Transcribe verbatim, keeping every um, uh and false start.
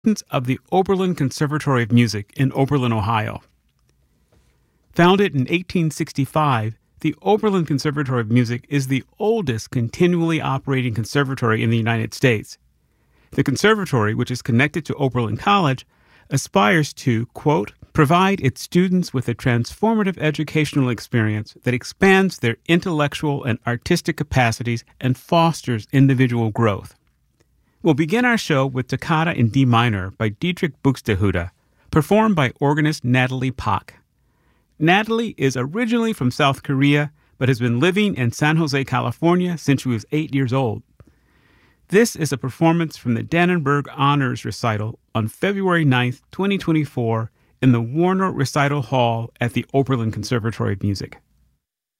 students of the Oberlin Conservatory of Music in Oberlin, Ohio. Founded in eighteen sixty-five, the Oberlin Conservatory of Music is the oldest continually operating conservatory in the United States. The conservatory, which is connected to Oberlin College, aspires to, quote, provide its students with a transformative educational experience that expands their intellectual and artistic capacities and fosters individual growth. We'll begin our show with Toccata in D minor by Dietrich Buxtehude, performed by organist Natalie Pak. Natalie is originally from South Korea, but has been living in San Jose, California since she was eight years old. This is a performance from the Dannenberg Honors Recital on February ninth, twenty twenty-four, in the Warner Recital Hall at the Oberlin Conservatory of Music.